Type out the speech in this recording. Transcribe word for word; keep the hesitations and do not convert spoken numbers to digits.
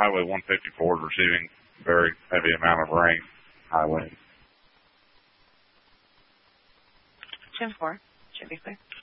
Highway one fifty-four is receiving very heavy amount of rain, high winds. ten four, should be clear.